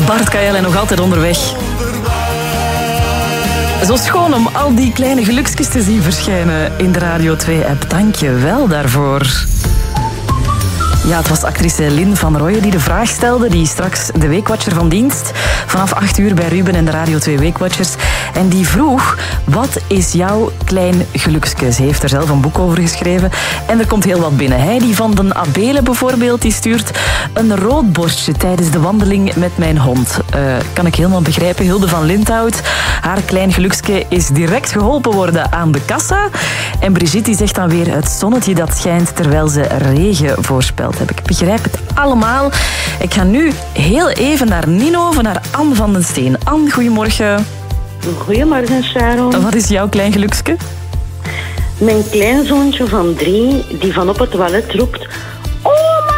Bart Kael en nog altijd onderweg. Zo schoon om al die kleine gelukjes te zien verschijnen in de Radio 2-app. Dank je wel daarvoor. Ja, het was actrice Lynn van Rooyen die de vraag stelde. Die is straks de Weekwatcher van dienst. Vanaf 8 uur bij Ruben en de Radio 2 Weekwatchers. En die vroeg, wat is jouw klein geluksje? Ze heeft er zelf een boek over geschreven. En er komt heel wat binnen. Heidi van den Abelen bijvoorbeeld, die stuurt een roodborstje tijdens de wandeling met mijn hond. Kan ik helemaal begrijpen. Hilde van Linthout, haar klein geluksje is direct geholpen worden aan de kassa. En Brigitte die zegt dan weer het zonnetje dat schijnt terwijl ze regen voorspelt. Ik begrijp het allemaal. Ik ga nu heel even naar Ninove, naar Anne van den Steen. Anne, goedemorgen. Goedemorgen, Sharon. Wat is jouw klein geluksje? Mijn kleinzoontje van 3, die van op het toilet roept... Oma!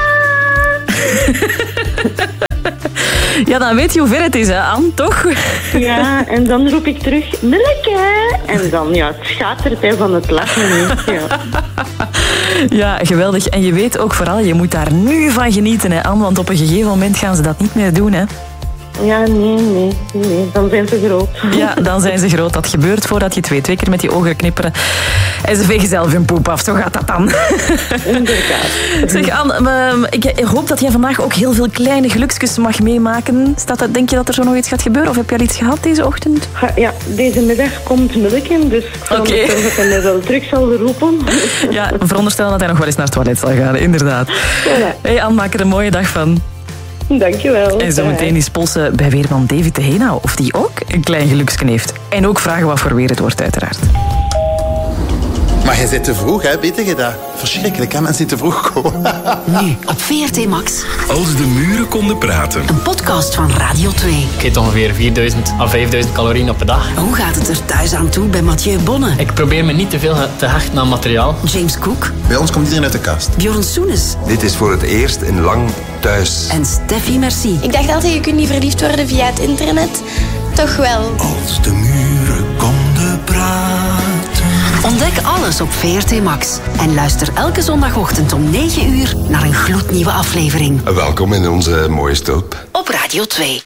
Ja, dan weet je hoe ver het is, hè, Anne, toch? Ja, en dan roep ik terug, Melke! En dan, ja, het schatert hij van het lachen. Ja. Ja, geweldig. En je weet ook vooral, je moet daar nu van genieten, hè, Anne, want op een gegeven moment gaan ze dat niet meer doen, hè? Ja, nee. Dan zijn ze groot. Ja, dan zijn ze groot. Dat gebeurt voordat je twee keer met die ogen knipperen. En ze vegen zelf hun poep af. Zo gaat dat dan. Inderdaad. Zeg, Anne, ik hoop dat jij vandaag ook heel veel kleine gelukjes mag meemaken. Denk je dat er zo nog iets gaat gebeuren? Of heb je al iets gehad deze ochtend? Ja, deze middag komt Mulken, dus ik veronderstel dat hij mij wel terug zal roepen. Ja, veronderstel dat hij nog wel eens naar het toilet zal gaan, inderdaad. Voilà. Hey Anne, maak er een mooie dag van. Dankjewel. En zometeen is polsen bij weerman David de Henau of die ook een klein geluksje heeft. En ook vragen wat voor weer het wordt, uiteraard. Maar jij zit te vroeg, hè? Weet je dat? Verschrikkelijk, hè? Mensen die te vroeg komen. Nu op VRT Max. Als de muren konden praten. Een podcast van Radio 2. Ik eet ongeveer 4000 à 5000 calorieën op een dag. Hoe gaat het er thuis aan toe bij Mathieu Bonne? Ik probeer me niet te veel te hechten aan materiaal. James Cook. Bij ons komt iedereen uit de kast. Bjorn Soenes. Dit is voor het eerst in lang thuis. En Steffi Merci. Ik dacht altijd, je kunt niet verliefd worden via het internet. Toch wel. Als de muren konden praten. Ontdek alles op VRT Max. En luister elke zondagochtend om 9 uur naar een gloednieuwe aflevering. Welkom in onze mooie stulp. Op Radio 2.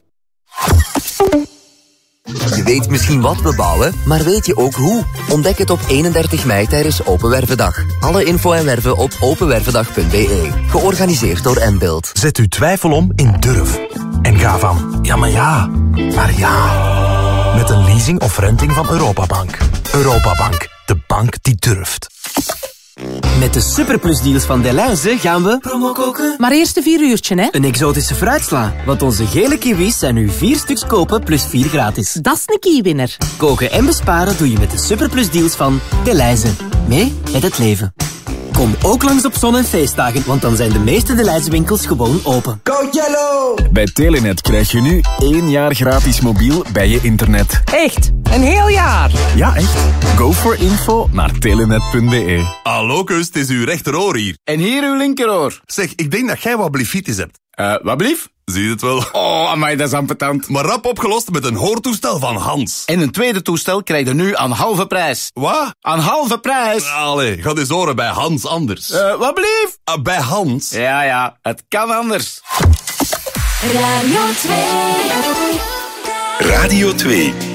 Je weet misschien wat we bouwen, maar weet je ook hoe? Ontdek het op 31 mei tijdens Open Wervendag. Alle info en werven op openwervendag.be. Georganiseerd door Mbuild. Zet uw twijfel om in durf. En ga van ja, maar ja, naar ja. Met een leasing of renting van Europabank. Europabank, de bank die durft. Met de superplusdeals van Delhaize gaan we promo koken. Maar eerst een 4 uurtje, hè? Een exotische fruitsla. Want onze gele kiwis zijn nu 4 stuks kopen plus 4 gratis. Dat is een kiewinner. Koken en besparen doe je met de superplusdeals van Delhaize. Mee met het leven. Kom ook langs op zon- en feestdagen, want dan zijn de meeste Delhaize winkels gewoon open. Code Yellow! Bij Telenet krijg je nu 1 jaar gratis mobiel bij je internet. Echt? Een heel jaar? Ja, echt. Go for info naar telenet.be. Hallo, kus, het is uw rechteroor hier. En hier uw linkeroor. Zeg, ik denk dat jij wat blifitis hebt. Wat blief? Zie je het wel? Oh, amai, dat is ambetant. Maar rap opgelost met een hoortoestel van Hans. En een tweede toestel krijg je nu aan halve prijs. Wat? Aan halve prijs? Allee, ga eens horen bij Hans anders. Wat blief? Bij Hans. Ja, het kan anders. Radio 2. Radio 2.